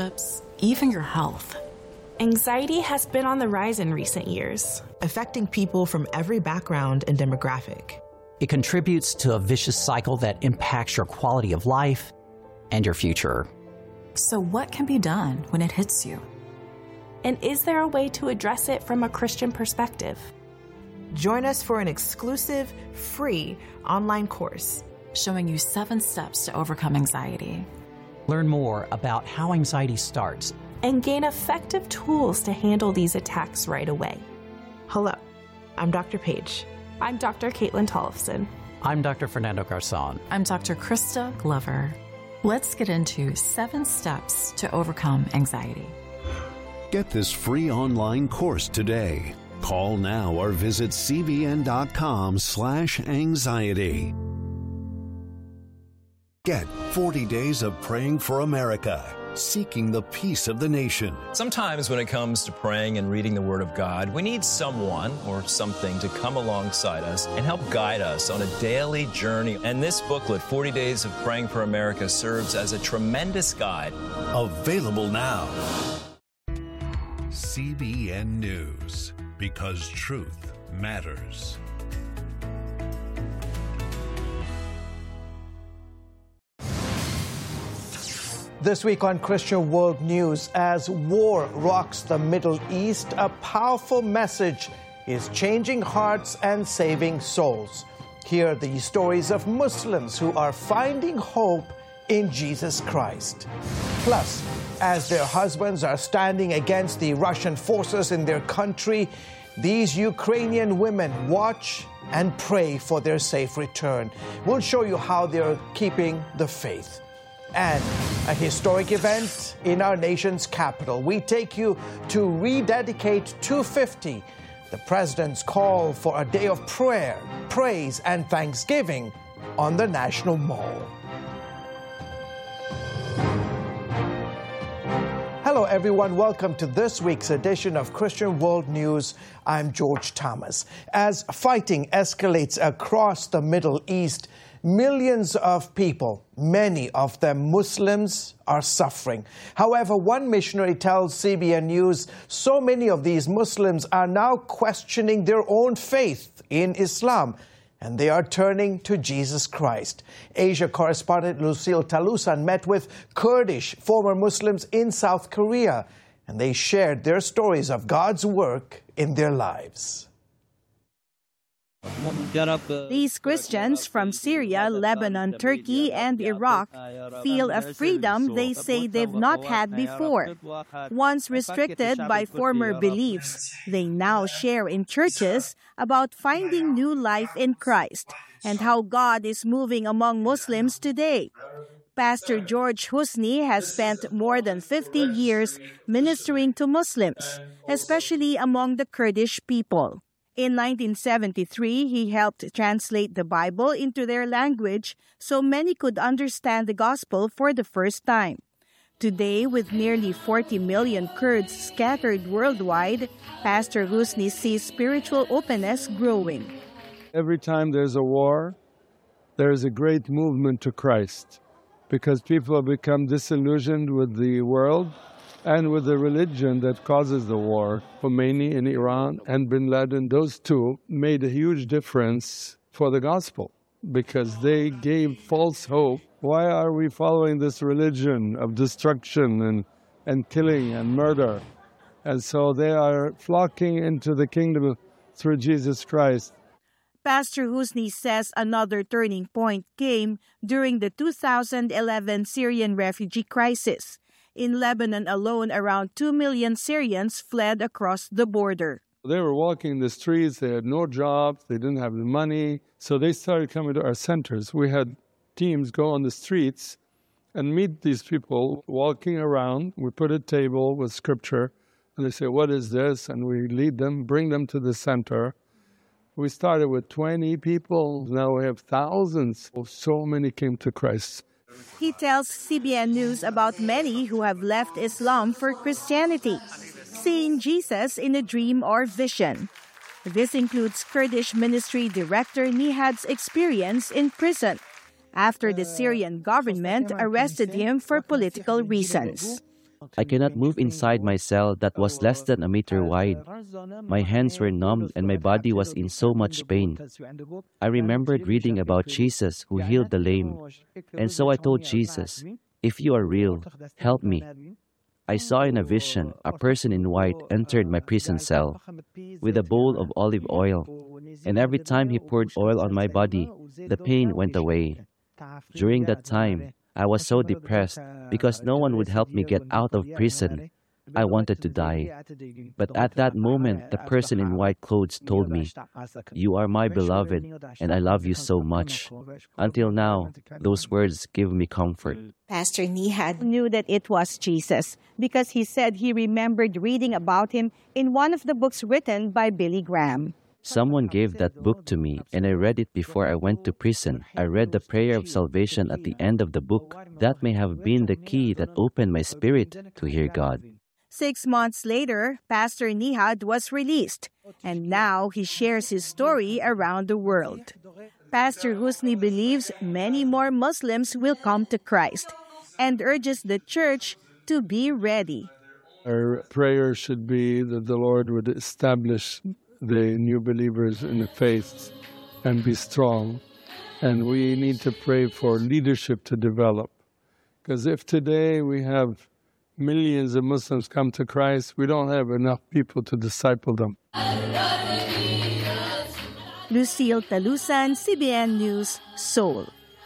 even your health. Anxiety has been on the rise in recent years, affecting people from every background and demographic. It contributes to a vicious cycle that impacts your quality of life and your future. So what can be done when it hits you? And is there a way to address it from a Christian perspective? Join us for an exclusive, free online course showing you 7 steps to overcome anxiety. Learn more about how anxiety starts and gain effective tools to handle these attacks right away. Hello, I'm Dr. Paige. I'm Dr. Caitlin Tollefson. I'm Dr. Fernando Garzon. I'm Dr. Krista Glover. Let's get into 7 steps to overcome anxiety. Get this free online course today. Call now or visit cbn.com/anxiety. Get 40 Days of Praying for America, seeking the peace of the nation. Sometimes when it comes to praying and reading the Word of God, we need someone or something to come alongside us and help guide us on a daily journey. And this booklet, 40 Days of Praying for America, serves as a tremendous guide. Available now. CBN News, because truth matters. This week on Christian World News, as war rocks the Middle East, a powerful message is changing hearts and saving souls. Here are the stories of Muslims who are finding hope in Jesus Christ. Plus, as their husbands are standing against the Russian forces in their country, these Ukrainian women watch and pray for their safe return. We'll show you how they're keeping the faith. And a historic event in our nation's capital. We take you to rededicate 250, the president's call for a day of prayer, praise, and thanksgiving on the National Mall. Hello, everyone. Welcome to this week's edition of Christian World News. I'm George Thomas. As fighting escalates across the Middle East, millions of people, many of them Muslims, are suffering. However, one missionary tells CBN News so many of these Muslims are now questioning their own faith in Islam, and they are turning to Jesus Christ. Asia correspondent Lucille Talusan met with Kurdish former Muslims in South Korea, and they shared their stories of God's work in their lives. These Christians from Syria, Lebanon, Turkey, and Iraq feel a freedom they say they've not had before. Once restricted by former beliefs, they now share in churches about finding new life in Christ and how God is moving among Muslims today. Pastor George Husni has spent more than 50 years ministering to Muslims, especially among the Kurdish people. In 1973, he helped translate the Bible into their language so many could understand the gospel for the first time. Today, with nearly 40 million Kurds scattered worldwide, Pastor Husni sees spiritual openness growing. Every time there's a war, there's a great movement to Christ because people have become disillusioned with the world and with the religion that causes the war. Khomeini in Iran and bin Laden, those two made a huge difference for the gospel because they gave false hope. Why are we following this religion of destruction and killing and murder? And so they are flocking into the kingdom through Jesus Christ. Pastor Husni says another turning point came during the 2011 Syrian refugee crisis. In Lebanon alone, around 2 million Syrians fled across the border. They were walking the streets, they had no jobs, they didn't have the money, so they started coming to our centers. We had teams go on the streets and meet these people walking around. We put a table with scripture, and they say, "What is this?" And we lead them, bring them to the center. We started with 20 people, now we have thousands. So many came to Christ. He tells CBN News about many who have left Islam for Christianity, seeing Jesus in a dream or vision. This includes Kurdish ministry director Nihad's experience in prison after the Syrian government arrested him for political reasons. I cannot move inside my cell that was less than a meter wide. My hands were numb and my body was in so much pain. I remembered reading about Jesus who healed the lame. And so I told Jesus, "If you are real, help me." I saw in a vision a person in white entered my prison cell with a bowl of olive oil. And every time he poured oil on my body, the pain went away. During that time, I was so depressed because no one would help me get out of prison. I wanted to die. But at that moment, the person in white clothes told me, "You are my beloved, and I love you so much." Until now, those words give me comfort. Pastor Nihad knew that it was Jesus because he said he remembered reading about him in one of the books written by Billy Graham. Someone gave that book to me, and I read it before I went to prison. I read the prayer of salvation at the end of the book. That may have been the key that opened my spirit to hear God. 6 months later, Pastor Nihad was released, and now he shares his story around the world. Pastor Husni believes many more Muslims will come to Christ and urges the church to be ready. Our prayer should be that the Lord would establish the new believers in the faith and be strong. And we need to pray for leadership to develop. Because if today we have millions of Muslims come to Christ, we don't have enough people to disciple them. Lucille Talusan, CBN News, Seoul.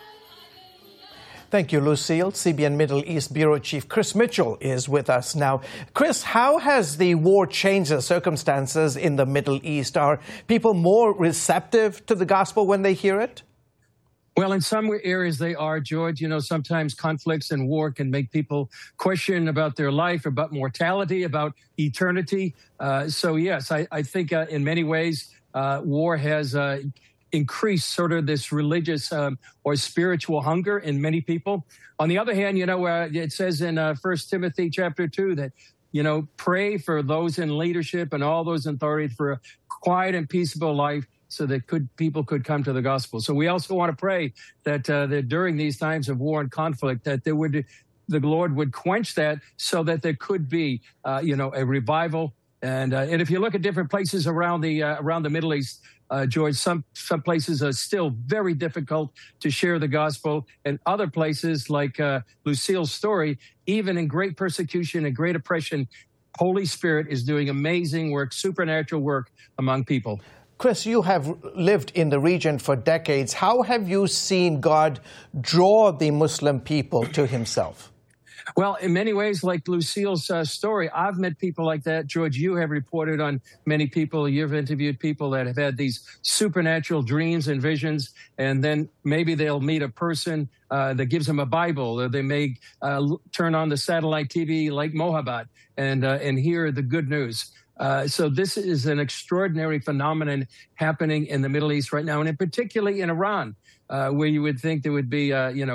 Thank you, Lucille. CBN Middle East Bureau Chief Chris Mitchell is with us now. Chris, how has the war changed the circumstances in the Middle East? Are people more receptive to the gospel when they hear it? Well, in some areas they are, George. You know, sometimes conflicts and war can make people question about their life, about mortality, about eternity. So, yes, I think in many ways war has increased sort of this religious or spiritual hunger in many people. On the other hand, you know, it says in 1 Timothy chapter 2 that, you know, pray for those in leadership and all those in authority for a quiet and peaceable life, so that people could come to the gospel. So we also want to pray that during these times of war and conflict, that the Lord would quench that, so that there could be, a revival. And if you look at different places around the Middle East, George, some places are still very difficult to share the gospel, and other places like Lucille's story, even in great persecution and great oppression, Holy Spirit is doing amazing work, supernatural work among people. Chris, you have lived in the region for decades. How have you seen God draw the Muslim people to himself? Well, in many ways, like Lucille's story, I've met people like that. George, you have reported on many people. You've interviewed people that have had these supernatural dreams and visions, and then maybe they'll meet a person that gives them a Bible, or they may turn on the satellite TV like Mohabbat and hear the good news. So this is an extraordinary phenomenon happening in the Middle East right now, and particularly in Iran, where you would think there would be,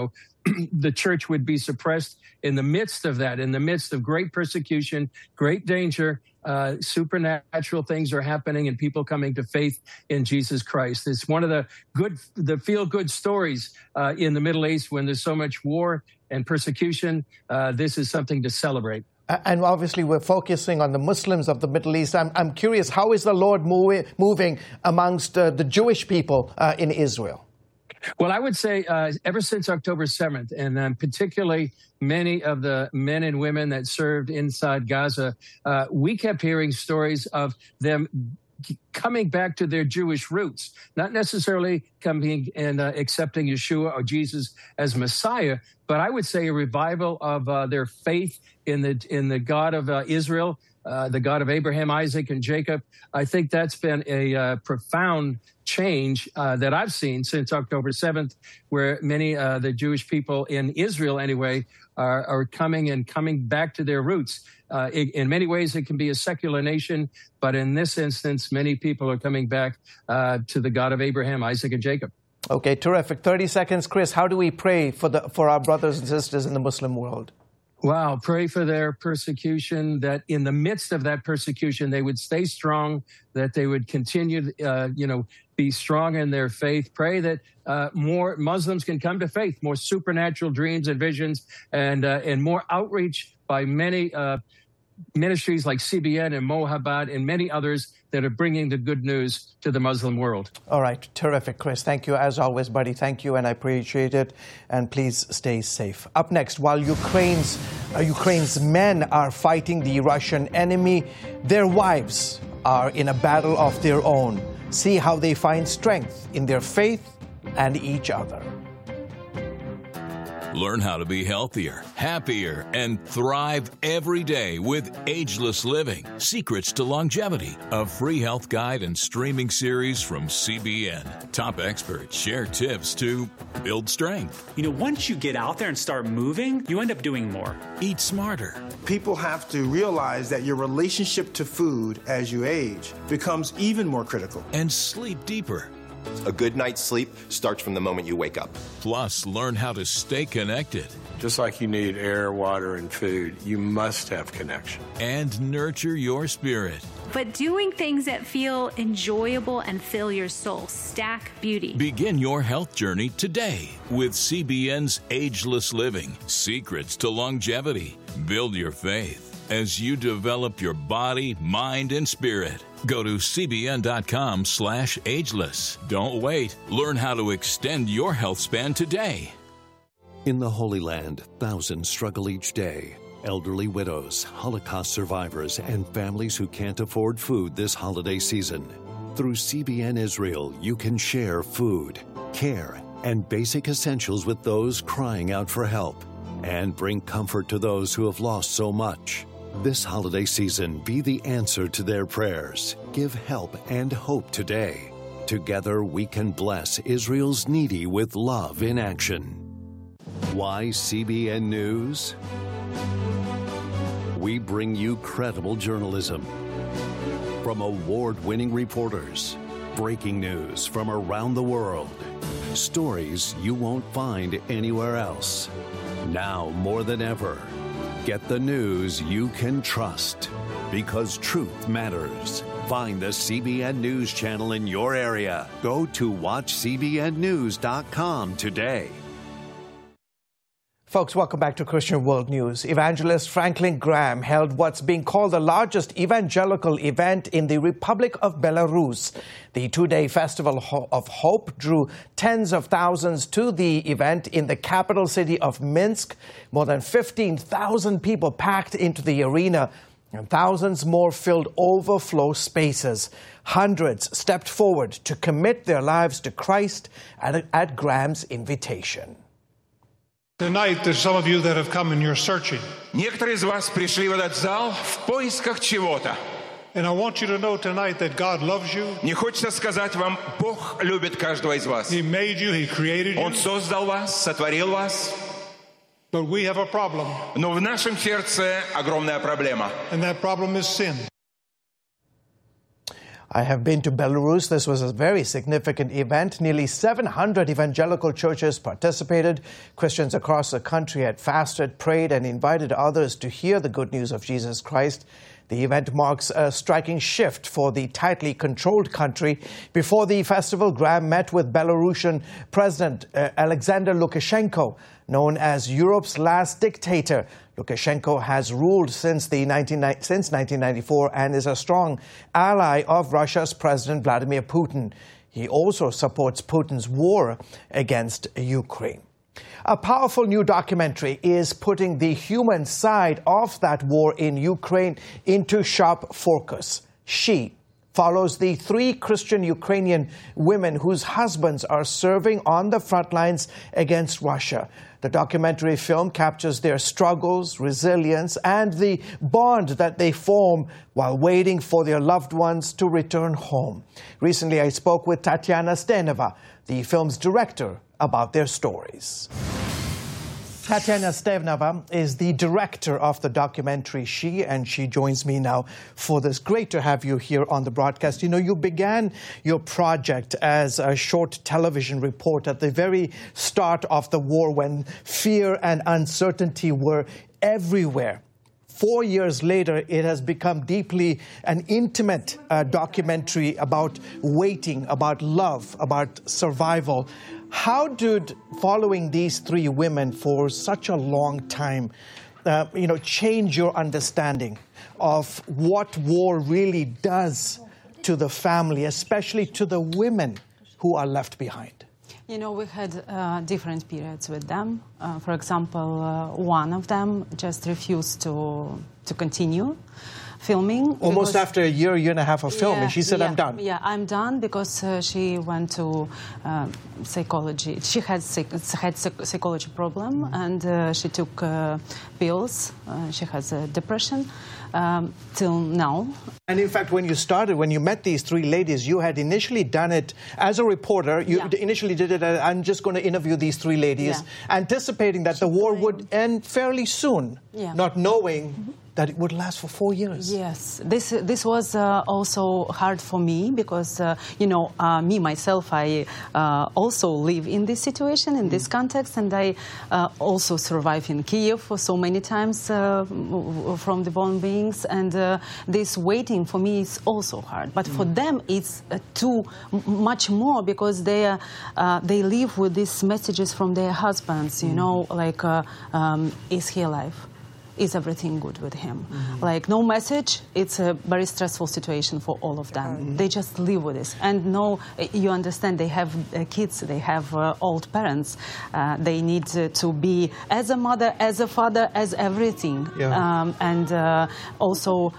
the church would be suppressed. In the midst of that, in the midst of great persecution, great danger, supernatural things are happening and people coming to faith in Jesus Christ. It's one of the feel-good stories in the Middle East when there's so much war and persecution. This is something to celebrate. And obviously, we're focusing on the Muslims of the Middle East. I'm curious, how is the Lord moving amongst the Jewish people in Israel? Well, I would say ever since October 7th, and particularly many of the men and women that served inside Gaza, we kept hearing stories of them coming back to their Jewish roots, not necessarily coming and accepting Yeshua or Jesus as Messiah, but I would say a revival of their faith in the God of Israel, the God of Abraham, Isaac, and Jacob. I think that's been a profound change that I've seen since October 7th, where many the Jewish people in Israel, anyway, are coming back to their roots. In many ways, it can be a secular nation, but in this instance, many people are coming back to the God of Abraham, Isaac, and Jacob. Okay, terrific. 30 seconds, Chris. How do we pray for our brothers and sisters in the Muslim world? Wow, pray for their persecution, that in the midst of that persecution, they would stay strong, that they would continue, be strong in their faith. Pray that more Muslims can come to faith, more supernatural dreams and visions, and more outreach by many ministries like CBN and Mohabbat and many others that are bringing the good news to the Muslim world. All right. Terrific, Chris. Thank you as always, buddy. Thank you, and I appreciate it. And please stay safe. Up next, while Ukraine's men are fighting the Russian enemy, their wives are in a battle of their own. See how they find strength in their faith and each other. Learn how to be healthier, happier, and thrive every day with Ageless Living, Secrets to Longevity, a free health guide and streaming series from CBN. Top experts share tips to build strength. You know, once you get out there and start moving, you end up doing more. Eat smarter. People have to realize that your relationship to food as you age becomes even more critical. And sleep deeper. A good night's sleep starts from the moment you wake up. Plus, learn how to stay connected. Just like you need air, water, and food, you must have connection. And nurture your spirit. But doing things that feel enjoyable and fill your soul. Stack Beauty. Begin your health journey today with CBN's Ageless Living, Secrets to Longevity. Build your faith as you develop your body, mind, and spirit. Go to cbn.com/ageless. Don't wait. Learn how to extend your health span today. In the Holy Land, thousands struggle each day. Elderly widows, Holocaust survivors, and families who can't afford food this holiday season. Through CBN Israel, you can share food, care, and basic essentials with those crying out for help, and bring comfort to those who have lost so much. This holiday season, be the answer to their prayers. Give help and hope today. Together, we can bless Israel's needy with love in action. Why CBN News? We bring you credible journalism from award-winning reporters, breaking news from around the world, stories you won't find anywhere else. Now more than ever, get the news you can trust, because truth matters. Find the CBN News channel in your area. Go to watchcbnnews.com today. Folks, welcome back to Christian World News. Evangelist Franklin Graham held what's being called the largest evangelical event in the Republic of Belarus. The two-day Festival of Hope drew tens of thousands to the event in the capital city of Minsk. More than 15,000 people packed into the arena, and thousands more filled overflow spaces. Hundreds stepped forward to commit their lives to Christ at Graham's invitation. Tonight, there's some of you that have come and you're searching. Некоторые из вас пришли в этот зал в поисках чего-то. And I want you to know tonight that God loves you. Мне хочется сказать вам, Бог любит каждого из вас. He made you, He created you. Он создал вас, сотворил вас. But we have a problem. Но в нашем сердце огромная проблема. And that problem is sin. I have been to Belarus. This was a very significant event. Nearly 700 evangelical churches participated. Christians across the country had fasted, prayed, and invited others to hear the good news of Jesus Christ. The event marks a striking shift for the tightly controlled country. Before the festival, Graham met with Belarusian President Alexander Lukashenko, known as Europe's last dictator. Lukashenko has ruled since 1994 and is a strong ally of Russia's President Vladimir Putin. He also supports Putin's war against Ukraine. A powerful new documentary is putting the human side of that war in Ukraine into sharp focus. She follows the 3 Christian Ukrainian women whose husbands are serving on the front lines against Russia. The documentary film captures their struggles, resilience, and the bond that they form while waiting for their loved ones to return home. Recently, I spoke with Tatiana Steneva, the film's director, about their stories. Tatiana Steneva is the director of the documentary She, and she joins me now for this. Great to have you here on the broadcast. You know, you began your project as a short television report at the very start of the war when fear and uncertainty were everywhere. 4 years later, it has become deeply an intimate documentary about waiting, about love, about survival. How did following these 3 women for such a long time change your understanding of what war really does to the family, especially to the women who are left behind? We had different periods with them. For example, one of them just refused to continue filming. Almost after a year and a half of filming, she said, I'm done. Yeah, I'm done because she went to psychology. She had psychology problem, and she took pills. She has depression till now. And in fact, when you met these three ladies, you had initially done it as a reporter. You initially did it, I'm just going to interview these three ladies, anticipating that the war would end fairly soon, not knowing that it would last for 4 years. Yes, this was also hard for me because, me, myself, I also live in this situation, in this context, and I also survived in Kiev for so many times from the bombings, and this waiting for me is also hard. But for them, it's too much more because they live with these messages from their husbands, like, is he alive? Is everything good with him? Like, no message, it's a very stressful situation for all of them. They just live with this. And you understand, they have kids, they have old parents. They need to be as a mother, as a father, as everything. And also,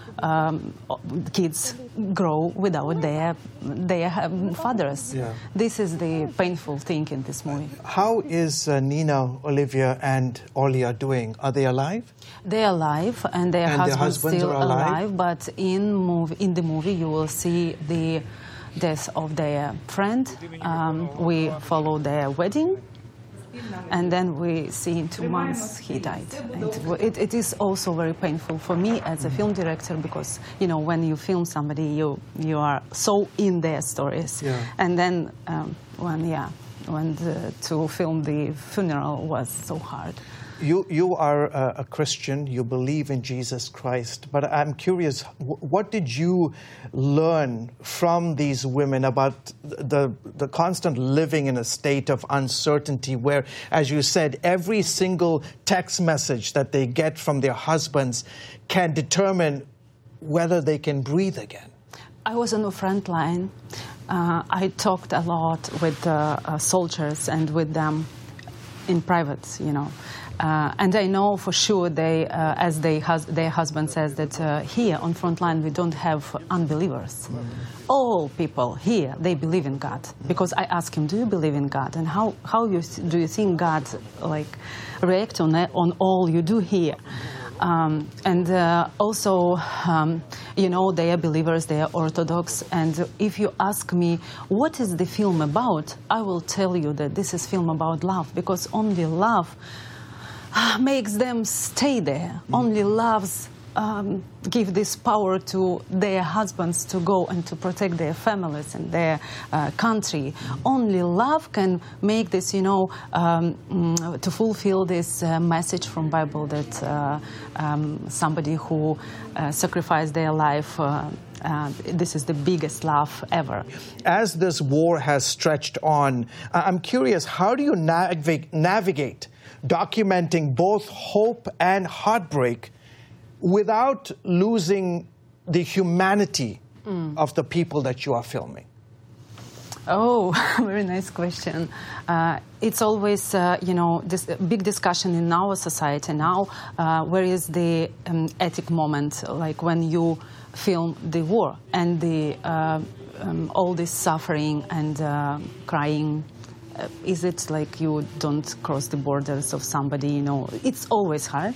kids grow without their fathers. This is the painful thing in this movie. How is Nina, Olivia, and Olia doing? Are they alive? They're alive, and their husbands still are alive. But in the movie, you will see the death of their friend. We follow their wedding, and then we see in 2 months he died. And it is also very painful for me as a film director because, when you film somebody, you are so in their stories. And then to film the funeral was so hard. You are a Christian, you believe in Jesus Christ, but I'm curious, what did you learn from these women about the constant living in a state of uncertainty where, as you said, every single text message that they get from their husbands can determine whether they can breathe again? I was on the front line. I talked a lot with soldiers and with them in private, and I know for sure as their husband says, that here on front line we don't have unbelievers. All people here, they believe in God. Because I asked him, do you believe in God? And how do you think God react on all you do here? And also, they are believers, they are Orthodox. And if you ask me, what is the film about? I will tell you that this is film about love, because only love makes them stay there. Only loves give this power to their husbands to go and to protect their families and their country. Only love can make this, to fulfill this message from Bible that somebody who sacrificed their life, this is the biggest love ever. As this war has stretched on, I'm curious, how do you navigate documenting both hope and heartbreak without losing the humanity of the people that you are filming? Oh, very nice question. It's always, this big discussion in our society now, where is the ethic moment, like when you film the war and the all this suffering and crying. Is it like you don't cross the borders of somebody, It's always hard.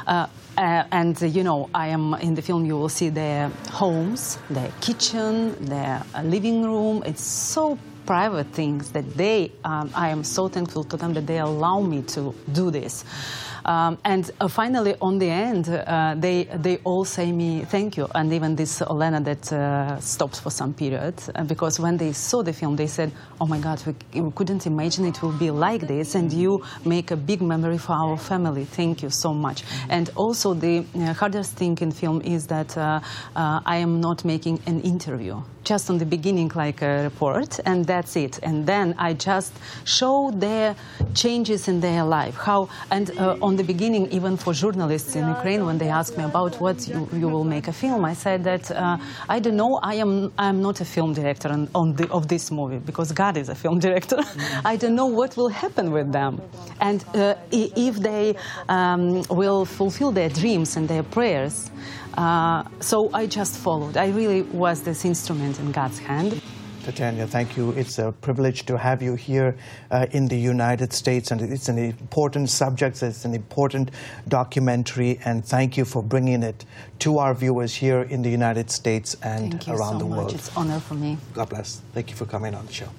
And, I am in the film, you will see their homes, their kitchen, their living room. It's so private things that I am so thankful to them that they allow me to do this. And finally, on the end, they all say me thank you. And even this Olena that stopped for some period, because when they saw the film, they said, oh my God, we couldn't imagine it will be like this, and you make a big memory for our family. Thank you so much. And also the hardest thing in film is that I am not making an interview. Just on the beginning, like a report, and that's it. And then I just show their changes in their life. And on the beginning, even for journalists in Ukraine, when they asked me about what you will make a film, I said that I don't know, I am not a film director of this movie, because God is a film director. I don't know what will happen with them. And if they will fulfill their dreams and their prayers. So I just followed. I really was this instrument in God's hand. Tatiana, thank you. It's a privilege to have you here in the United States, and it's an important subject, it's an important documentary, and thank you for bringing it to our viewers here in the United States and around the world. It's an honor for me. God bless. Thank you for coming on the show.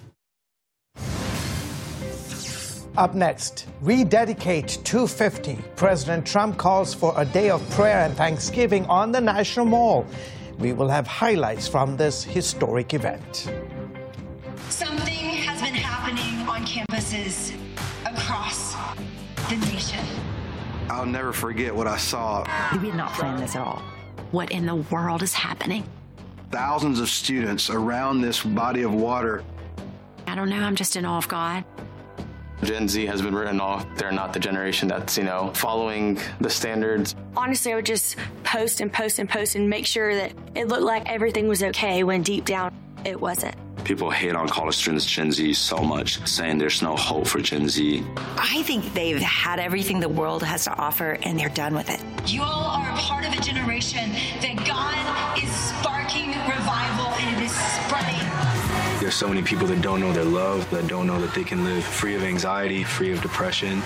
Up next, Rededicate 250. President Trump calls for a day of prayer and thanksgiving on the National Mall. We will have highlights from this historic event. Something has been happening on campuses across the nation. I'll never forget what I saw. We did not plan this at all. What in the world is happening? Thousands of students around this body of water. I don't know, I'm just in awe of God. Gen Z has been written off. They're not the generation that's, following the standards. Honestly, I would just post and post and post and make sure that it looked like everything was okay when deep down it wasn't. People hate on college students, Gen Z, so much, saying there's no hope for Gen Z. I think they've had everything the world has to offer, and they're done with it. You all are a part of a generation that God is sparking revival, and it is spreading. There's so many people that don't know their love, that don't know that they can live free of anxiety, free of depression.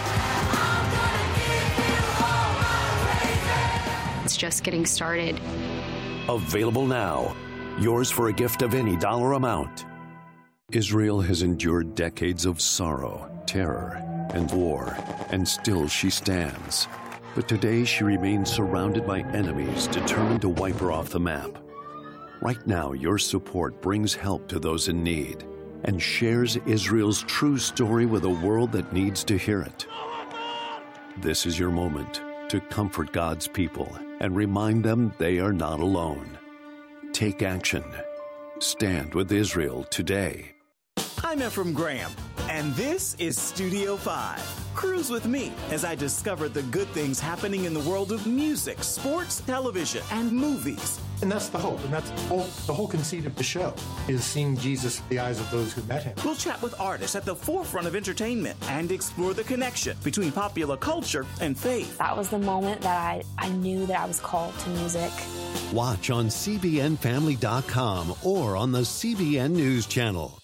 It's just getting started. Available now. Yours for a gift of any dollar amount. Israel has endured decades of sorrow, terror, and war, and still she stands. But today she remains surrounded by enemies determined to wipe her off the map. Right now, your support brings help to those in need and shares Israel's true story with a world that needs to hear it. This is your moment to comfort God's people and remind them they are not alone. Take action. Stand with Israel today. I'm Ephraim Graham, and this is Studio 5. Cruise with me as I discover the good things happening in the world of music, sports, television, and movies. And that's the hope, and that's the whole conceit of the show, is seeing Jesus through the eyes of those who met him. We'll chat with artists at the forefront of entertainment and explore the connection between popular culture and faith. That was the moment that I knew that I was called to music. Watch on CBNFamily.com or on the CBN News Channel.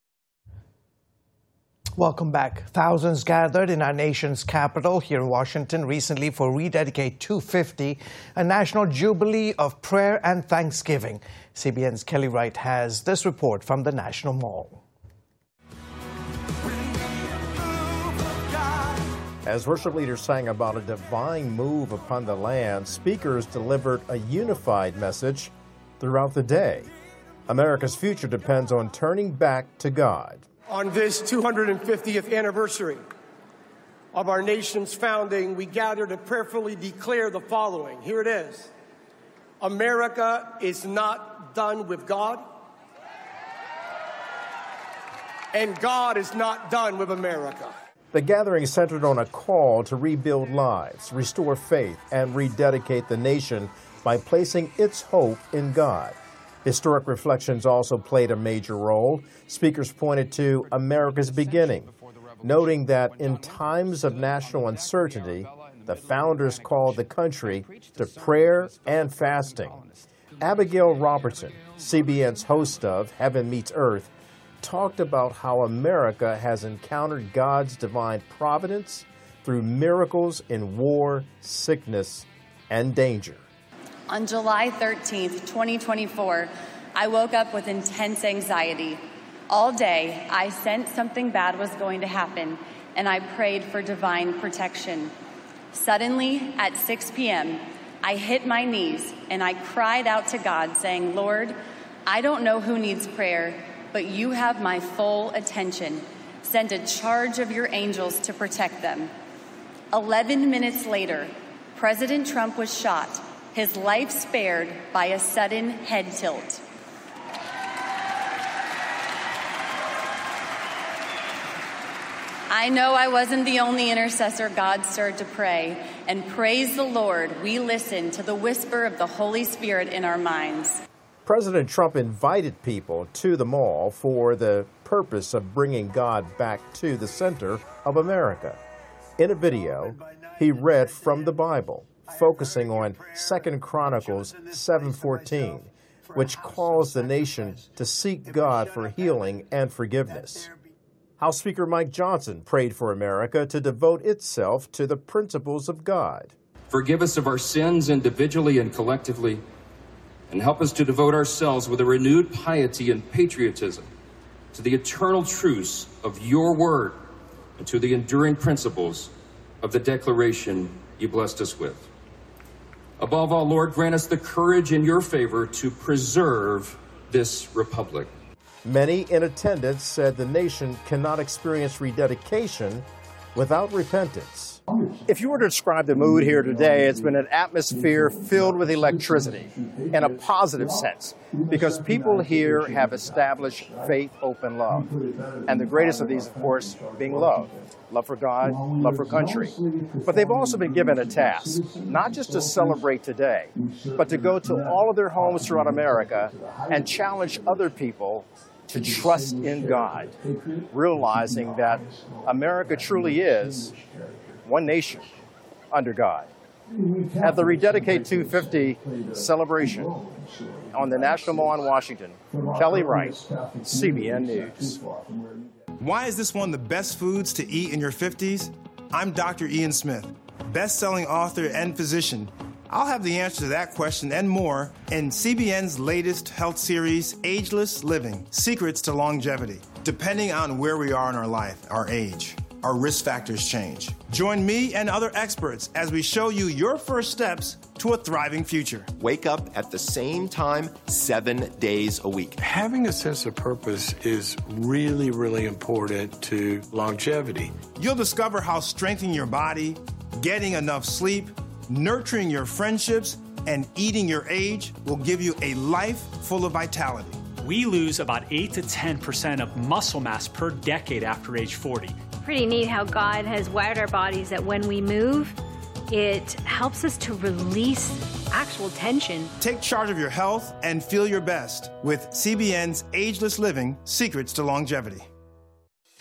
Welcome back. Thousands gathered in our nation's capital here in Washington recently for Rededicate 250, a national jubilee of prayer and thanksgiving. CBN's Kelly Wright has this report from the National Mall. As worship leaders sang about a divine move upon the land, speakers delivered a unified message throughout the day. America's future depends on turning back to God. On this 250th anniversary of our nation's founding, we gather to prayerfully declare the following. Here it is. America is not done with God, and God is not done with America. The gathering centered on a call to rebuild lives, restore faith, and rededicate the nation by placing its hope in God. Historic reflections also played a major role. Speakers pointed to America's beginning, noting that in times of national uncertainty, the founders called the country to prayer and fasting. Abigail Robertson, CBN's host of Heaven Meets Earth, talked about how America has encountered God's divine providence through miracles in war, sickness, and danger. On July 13th, 2024, I woke up with intense anxiety. All day, I sensed something bad was going to happen, and I prayed for divine protection. Suddenly, at 6 p.m., I hit my knees and I cried out to God, saying, Lord, I don't know who needs prayer, but you have my full attention. Send a charge of your angels to protect them. 11 minutes later, President Trump was shot, his life spared by a sudden head tilt. I know I wasn't the only intercessor God stirred to pray, and praise the Lord, we listened to the whisper of the Holy Spirit in our minds. President Trump invited people to the mall for the purpose of bringing God back to the center of America. In a video, he read from the Bible, focusing on 2 Chronicles 7:14, which calls the nation to seek God for healing and forgiveness. House Speaker Mike Johnson prayed for America to devote itself to the principles of God. Forgive us of our sins individually and collectively, and help us to devote ourselves with a renewed piety and patriotism to the eternal truths of your word and to the enduring principles of the declaration you blessed us with. Above all, Lord, grant us the courage in your favor to preserve this republic. Many in attendance said the nation cannot experience rededication without repentance. If you were to describe the mood here today, it's been an atmosphere filled with electricity in a positive sense, because people here have established faith, hope, and love. And the greatest of these, of course, being love. Love for God, love for country. But they've also been given a task, not just to celebrate today, but to go to all of their homes throughout America and challenge other people to trust in God, realizing that America truly is one nation under God. At the Rededicate 250 celebration on the National Mall in Washington, Kelly Wright, CBN News. Why is this one of the best foods to eat in your 50s? I'm Dr. Ian Smith, best-selling author and physician. I'll have the answer to that question and more in CBN's latest health series, Ageless Living: Secrets to Longevity. Depending on where we are in our life, our age, our risk factors change. Join me and other experts as we show you your first steps to a thriving future. Wake up at the same time 7 days a week. Having a sense of purpose is really, really important to longevity. You'll discover how strengthening your body, getting enough sleep, nurturing your friendships, and eating your age will give you a life full of vitality. We lose about 8 to 10% of muscle mass per decade after age 40. Pretty neat how God has wired our bodies that when we move, it helps us to release actual tension. Take charge of your health and feel your best with CBN's Ageless Living: Secrets to Longevity.